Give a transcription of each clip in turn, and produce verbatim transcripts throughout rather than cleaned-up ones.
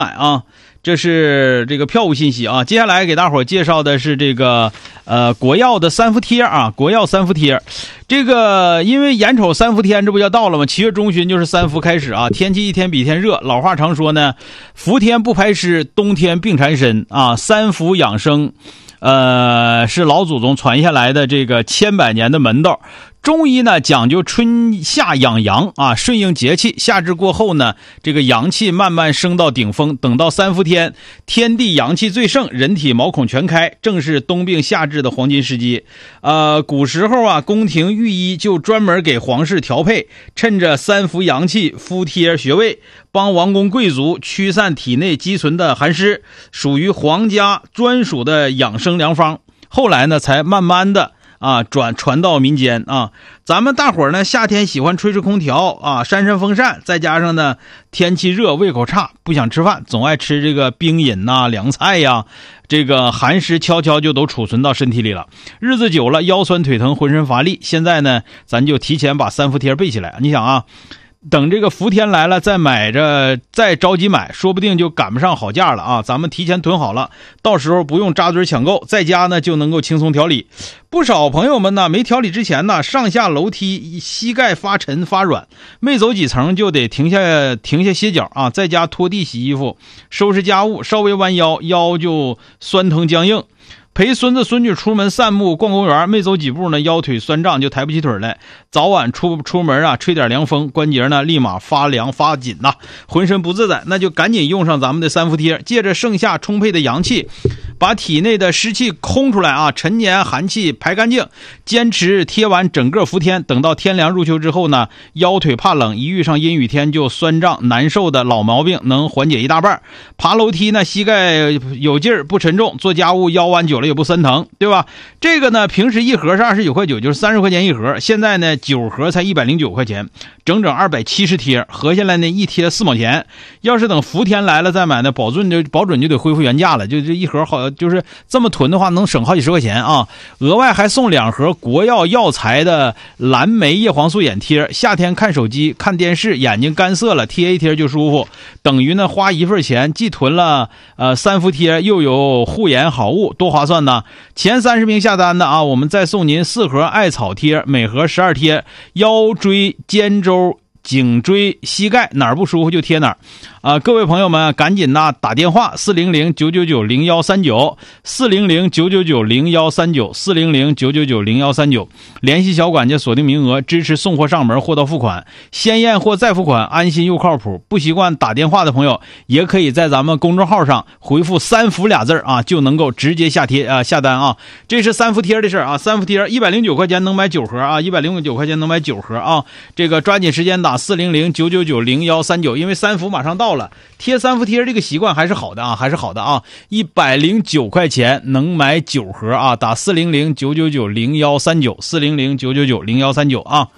啊，这是这个票务信息啊。接下来给大伙介绍的是这个呃国药的三伏贴啊，国药三伏贴。这个因为眼瞅三伏天这不要到了吗？七月中旬就是三伏开始啊，天气一天比一天热。老话常说呢，伏天不排湿，冬天病缠身啊。三伏养生，呃，是老祖宗传下来的这个千百年的门道。中医呢讲究春夏养阳啊，顺应节气。夏至过后呢，这个阳气慢慢升到顶峰，等到三伏天，天地阳气最盛，人体毛孔全开，正是冬病夏治的黄金时机。呃，古时候啊，宫廷御医就专门给皇室调配，趁着三伏阳气敷贴穴位，帮王公贵族驱散体内积存的寒湿，属于皇家专属的养生良方。后来呢，才慢慢的啊，转传到民间啊。咱们大伙儿呢，夏天喜欢吹吹空调啊，扇扇风扇，再加上呢天气热，胃口差，不想吃饭，总爱吃这个冰饮呐、凉菜呀，这个寒湿悄悄就都储存到身体里了。日子久了，腰酸腿疼，浑身乏力。现在呢，咱就提前把三伏贴备起来。你想啊，等这个伏天来了再买着，再着急买，说不定就赶不上好价了啊！咱们提前囤好了，到时候不用扎堆抢购，在家呢就能够轻松调理。不少朋友们呢，没调理之前呢，上下楼梯膝盖发沉发软，没走几层就得停下停下歇脚啊，在家拖地洗衣服收拾家务，稍微弯腰腰就酸疼僵硬。陪孙子孙女出门散步逛公园，没走几步呢，腰腿酸胀就抬不起腿来。早晚出出门啊，吹点凉风，关节呢立马发凉发紧呐、啊，浑身不自在，那就赶紧用上咱们的三伏贴，借着盛夏充沛的阳气，把体内的湿气空出来啊，陈年寒气排干净。坚持贴完整个伏天，等到天凉入秋之后呢，腰腿怕冷，一遇上阴雨天就酸胀难受的老毛病能缓解一大半。爬楼梯呢，膝盖有劲儿不沉重，做家务腰弯久了也不酸疼，对吧？这个呢，平时一盒是二十九块九，就是三十块钱一盒，现在呢九盒才一百零九块钱，整整二百七十贴，合下来呢一贴四毛钱。要是等伏天来了再买呢，保准就保准就得恢复原价了。就这一盒好，就是这么囤的话，能省好几十块钱啊！额外还送两盒国药药材的蓝莓叶黄素眼贴，夏天看手机看电视眼睛干涩了，贴一贴就舒服，等于呢花一份钱，既囤了呃三伏贴，又有护眼好物，多划算呢！前三十名下单的啊，我们再送您四盒艾草贴，每盒十二贴，腰椎肩周颈椎膝盖哪儿不舒服就贴哪儿啊！各位朋友们赶紧呐打电话四零零九九九零一三九 四零零九九九零一三九 四零零九九九零一三九，联系小管家锁定名额，支持送货上门，货到付款，先验货再付款，安心又靠谱。不习惯打电话的朋友也可以在咱们公众号上回复三伏俩字啊，就能够直接下贴啊下单啊。这是三伏贴的事啊，三伏贴一百零九块钱能买九盒啊，一百零九块钱能买九盒啊，这个抓紧时间打四零零九九九零一三九，因为三伏马上到了，贴三伏贴这个习惯还是好的啊，还是好的啊！一百零九块钱能买九盒啊，打四零零九九九零一三九，四零零九九九零一三九啊。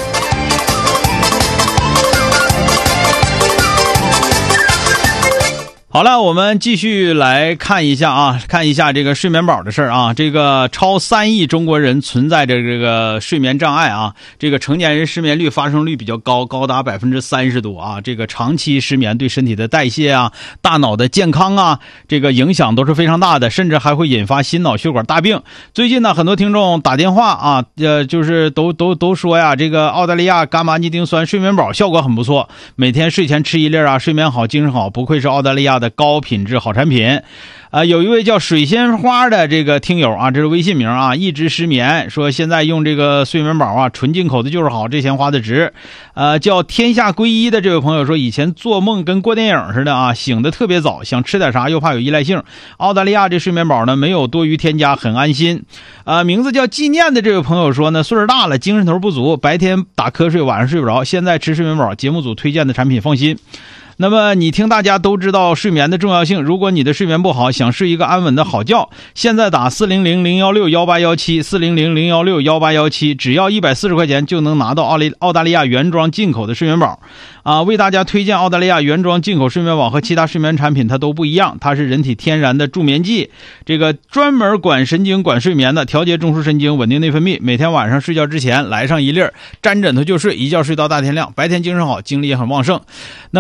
好了，我们继续来看一下啊，看一下这个睡眠宝的事儿啊。这个超三亿中国人存在着这个睡眠障碍啊，这个成年人失眠率发生率比较高，高达百分之三十多啊。这个长期失眠对身体的代谢啊、大脑的健康啊，这个影响都是非常大的，甚至还会引发心脑血管大病。最近呢，很多听众打电话啊，呃，就是都都都说呀，这个澳大利亚伽马尼丁酸睡眠宝效果很不错，每天睡前吃一粒啊，睡眠好，精神好，不愧是澳大利亚的高品质好产品。呃，有一位叫水仙花的这个听友啊，这是微信名啊，一直失眠，说现在用这个睡眠宝啊，纯进口的就是好，这钱花的值。呃，叫天下归一的这位朋友说，以前做梦跟过电影似的啊，醒得特别早，想吃点啥又怕有依赖性。澳大利亚这睡眠宝呢，没有多余添加，很安心。呃，名字叫纪念的这位朋友说呢，岁数大了，精神头不足，白天打瞌睡，晚上睡不着，现在吃睡眠宝，节目组推荐的产品，放心。那么你听，大家都知道睡眠的重要性，如果你的睡眠不好，想睡一个安稳的好觉，现在打四零零零一六一八一七 四零零零一六一八一七，只要一百四十块钱就能拿到澳利澳大利亚原装进口的睡眠宝啊！为大家推荐澳大利亚原装进口睡眠宝，和其他睡眠产品它都不一样，它是人体天然的助眠剂，这个专门管神经管睡眠的，调节中枢神经，稳定内分泌，每天晚上睡觉之前来上一粒，沾枕头就睡，一觉睡到大天亮，白天精神好，精力也很旺盛。那么官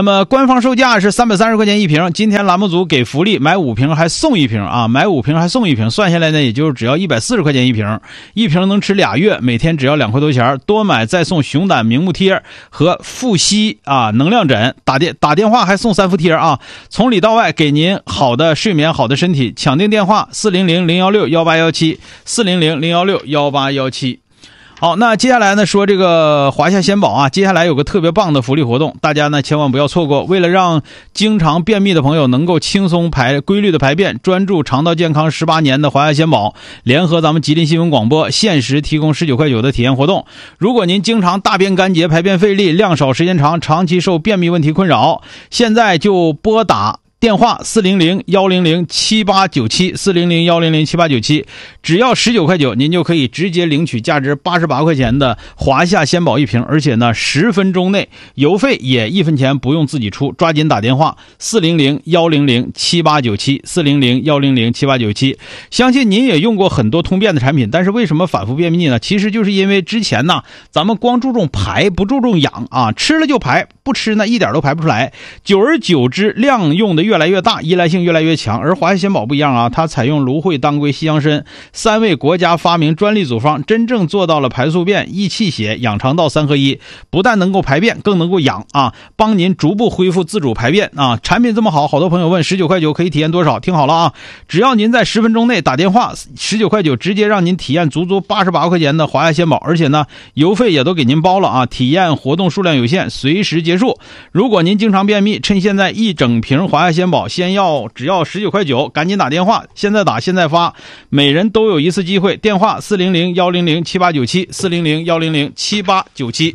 官方售价是三百三十块钱一瓶，今天栏目组给福利，买五瓶还送一瓶啊，买五瓶还送一瓶，算下来呢也就是只要一百四十块钱一瓶，一瓶能吃俩月，每天只要两块多钱，多买再送熊胆明目贴和富硒啊能量枕，打电打电话还送三伏贴啊，从里到外给您好的睡眠好的身体，抢订电话四零零零幺六幺八幺七 四零零零幺六幺八幺七。好，那接下来呢说这个华夏鲜宝啊，接下来有个特别棒的福利活动，大家呢千万不要错过。为了让经常便秘的朋友能够轻松排规律的排便，专注肠道健康十八年的华夏鲜宝联合咱们吉林新闻广播限时提供十九块九的体验活动。如果您经常大便干结、排便费力、量少时间长，长期受便秘问题困扰，现在就拨打电话四零零幺零零七八九七 四零零幺零零七八九七，只要十九块九，您就可以直接领取价值八十八块钱的华夏鲜宝一瓶，而且呢十分钟内邮费也一分钱不用自己出，抓紧打电话四零零幺零零七八九七 四零零幺零零七八九七。相信您也用过很多通便的产品，但是为什么反复便秘呢？其实就是因为之前呢咱们光注重排不注重养啊，吃了就排，不吃呢一点都排不出来，久而久之量用的越来越大，依赖性越来越强。而华夏鲜宝不一样啊，它采用芦荟、当归、西洋参三位国家发明专利组方，真正做到了排宿便、益气血、养肠道三合一，不但能够排便，更能够养啊，帮您逐步恢复自主排便啊。产品这么好，好多朋友问十九块九可以体验多少？听好了啊，只要您在十分钟内打电话，十九块九直接让您体验足足八十八块钱的华夏鲜宝，而且呢邮费也都给您包了啊。体验活动数量有限，随时结束。如果您经常便秘，趁现在一整瓶华夏鲜宝先要只要十九块九，赶紧打电话，现在打现在发，每人都有一次机会。电话四零零幺零零七八九七 四零零幺零零七八九七。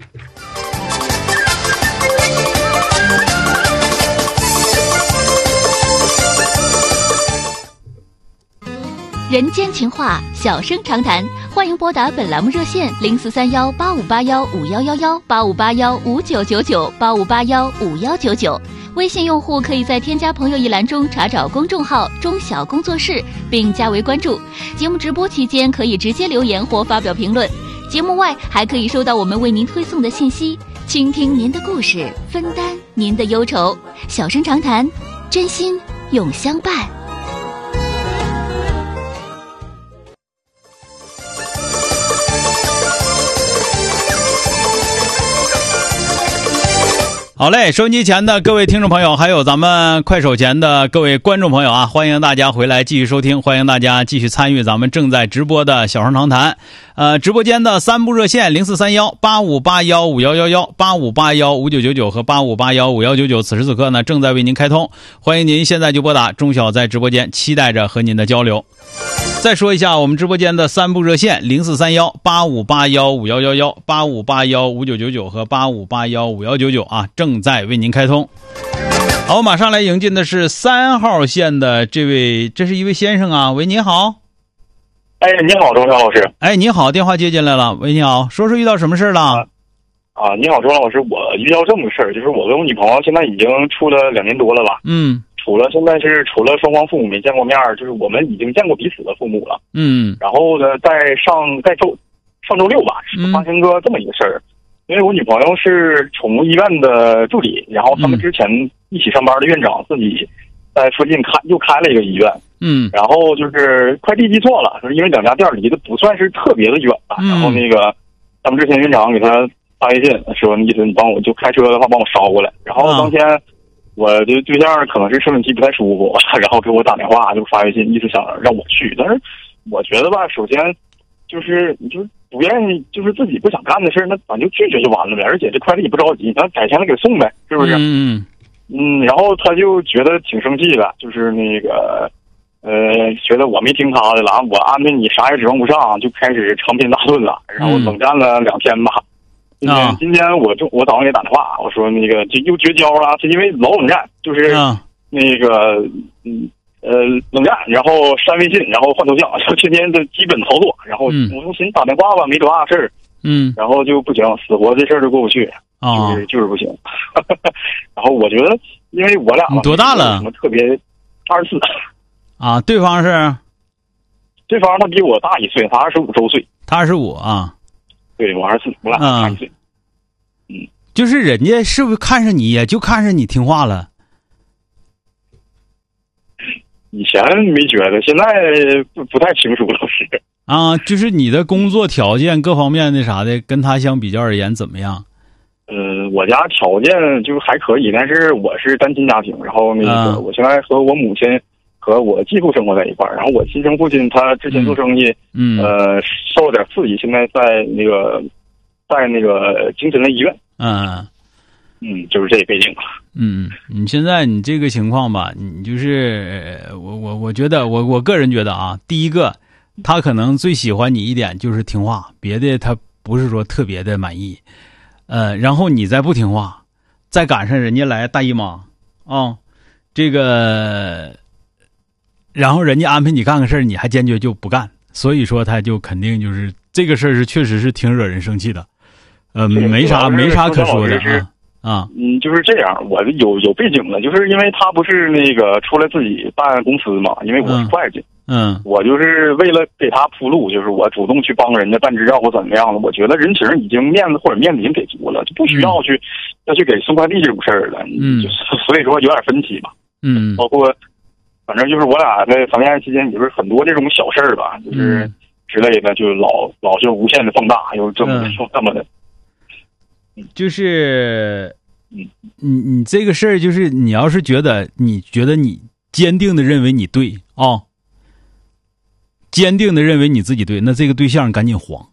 人间情话，小声长谈，欢迎拨打本栏目热线零四三幺八五八幺五幺幺幺八五八幺五九九九八五八幺五幺九九。微信用户可以在添加朋友一栏中查找公众号中小工作室并加为关注。节目直播期间可以直接留言或发表评论，节目外还可以收到我们为您推送的信息，倾听您的故事，分担您的忧愁。小声长谈，真心永相伴。 好嘞，收音机前的各位听众朋友，还有咱们快手前的各位观众朋友啊，欢迎大家回来继续收听，欢迎大家继续参与咱们正在直播的小声长谈。呃，直播间的三部热线零四三幺八五八幺五幺幺幺、八五八幺五九九九和八五八幺五幺九九，此时此刻呢正在为您开通，欢迎您现在就拨打，钟晓在直播间期待着和您的交流。再说一下我们直播间的三部热线零四三幺八五八幺五幺幺幺、八五八幺五九九九和八五八幺五幺九九啊，正在为您开通。好，我马上来迎进的是三号线的这位，这是一位先生啊，喂，你好。 哎，你好，钟晓老师。 哎，你好，电话接进来了。喂，你好，说说遇到什么事了？ 啊，啊你好，钟老师，我遇到这么个事儿，就是我跟我女朋友现在已经处了两年多了吧？嗯。处了，现在是除了双方父母没见过面，就是我们已经见过彼此的父母了。嗯。然后呢，在上在周上周六吧，发生过这么一个事儿。因为我女朋友是宠物医院的助理，然后他们之前一起上班的院长自己在附近开又开了一个医院。嗯。然后就是快递寄错了，就是因为两家店离得不算是特别的远吧。嗯。然后那个他们之前院长给他发微信说，意思你帮我就开车的话帮我捎过来。然后当天。我的对象可能是生理期不太舒服，然后给我打电话就发微信，意思想让我去。但是我觉得吧，首先就是你就是不愿意，就是自己不想干的事儿，那咱就拒绝就完了呗。而且这快递也不着急，咱改天了给送呗，是不是？嗯嗯。然后他就觉得挺生气的，就是那个呃，觉得我没听他的了，我安排你啥也指望不上，就开始长篇大论了，然后冷战了两天吧。今天、啊、今天我就我早上给打电话，我说那个就又绝交了，是因为老冷战，就是那个嗯呃冷战，然后删微信，然后换头像，就天天的基本操作。然后我说寻思打电话吧，没多大事儿，嗯，然后就不行，死活这事儿就过不去，啊、就是就是不行。然后我觉得，因为我俩你多大了？ 什么特别二十四啊？对方是？ 对方他比我大一岁，他二十五周岁， 他二十五啊。 对，我二十四，我俩差一岁。嗯， 就是人家是不是看上你，也就看上你听话了？ 以前没觉得，现在不不太清楚了，是啊，就是你的工作条件各方面的啥的，跟他相比较而言怎么样？ 呃，我家条件就还可以，但是我是单亲家庭，然后那个、啊、我现在和我母亲和我继父生活在一块儿，然后我亲生父亲他之前做生意，嗯，呃，受了点刺激，现在在那个在那个精神类医院， 嗯嗯，就是这个背景。 嗯，你现在你这个情况吧，你就是我我我觉得我我个人觉得啊，第一个，他可能最喜欢你一点就是听话，别的他不是说特别的满意，呃，然后你再不听话，再赶上人家来大姨妈啊，这个，然后人家安排你干个事儿，你还坚决就不干，所以说他就肯定就是这个事儿是确实是挺惹人生气的，呃，没啥没啥可说的啊。啊， 嗯，就是这样，我有有背景的，就是因为他不是那个出来自己办公司嘛，因为我是会计， 嗯， 我就是为了给他铺路，就是我主动去帮人家办支票或怎么样的，我觉得人情已经面子或者面子已经给足了，就不需要去再、嗯、去给送快递这种事儿了，嗯，就是所以说有点分歧吧， 嗯， 包括反正就是我俩在谈恋爱期间，也是很多这种小事儿吧，就是之类的，就老老就无限的放大，又这么又这么的。 就是，你你这个事儿，就是你要是觉得你觉得你坚定的认为你对啊、哦，坚定的认为你自己对，那这个对象赶紧黄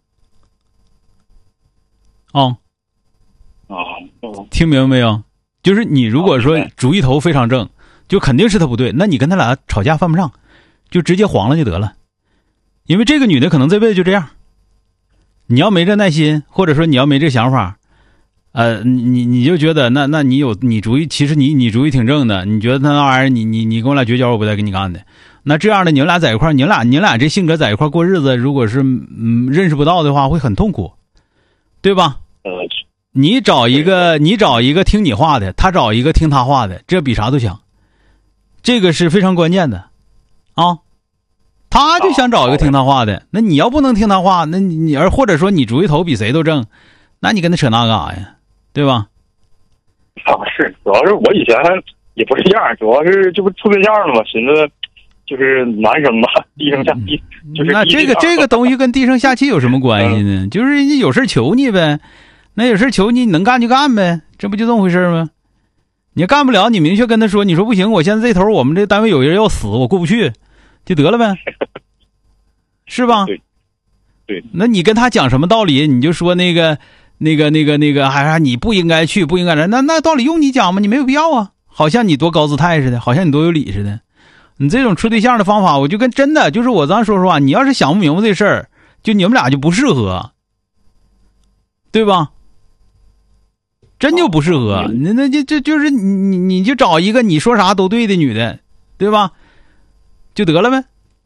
啊啊！ 听明白没有？就是你如果说主意头非常正，就肯定是他不对，那你跟他俩吵架犯不上，就直接黄了就得了，因为这个女的可能这辈子就这样。你要没这耐心，或者说你要没这想法。呃，你你就觉得那那你有你主意，其实你你主意挺正的，你觉得那玩意儿你你你跟我俩绝交，我不带跟你干的。那这样的你们俩在一块儿，你俩你俩这性格在一块儿过日子，如果是嗯认识不到的话，会很痛苦，对吧？ 呃， 你找一个你找一个听你话的，他找一个听他话的，这比啥都强，这个是非常关键的啊。他就想找一个听他话的，那你要不能听他话，那你你而或者说你主意头比谁都正，那你跟他扯那干啥呀？对吧？ 啊，是，主要是我以前也不是这样，主要是这不处对象了嘛，寻思就是男生吧，低声下气，嗯、就是那这个这个东西跟低声下气有什么关系呢？嗯、就是人家有事求你呗，那有事求你，你能干就干呗，这不就这么回事吗？你干不了，你明确跟他说，你说不行，我现在这头我们这单位有人要死，我过不去，就得了呗，是吧？ 对，对， 那你跟他讲什么道理？你就说那个。那个、那个、那个，还是你不应该去，不应该来，那那道理用你讲吗？你没有必要啊，好像你多高姿态似的，好像你多有理似的。你这种处对象的方法，我就跟真的就是我咱说实话，你要是想不明白这事儿，就你们俩就不适合，对吧？真就不适合，那那就就就是你你你就找一个你说啥都对的女的，对吧？就得了呗。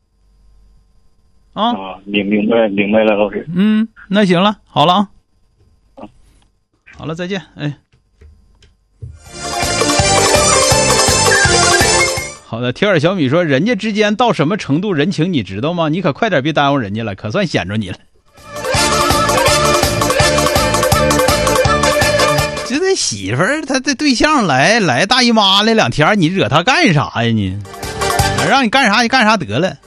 啊， 啊明明白明白了，老师。 嗯，那行了，好了啊。好了，再见。哎，好的。铁耳小米说，人家之间到什么程度人情你知道吗？你可快点别耽误人家了，可算显着你了。就这媳妇儿，他这对象来来大姨妈来两天，你惹他干啥呀你？让你干啥你干啥得了。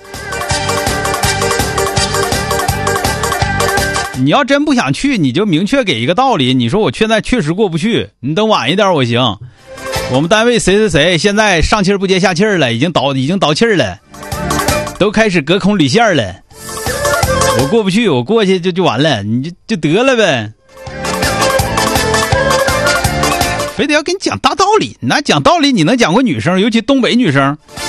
你要真不想去，你就明确给一个道理。你说我现在确实过不去，你等晚一点我行。我们单位谁谁谁现在上气不接下气了，已经倒已经倒气了，都开始隔空捋线了。我过不去，我过去就就完了，你就就得了呗。非得要跟你讲大道理，那讲道理你能讲过女生，尤其东北女生。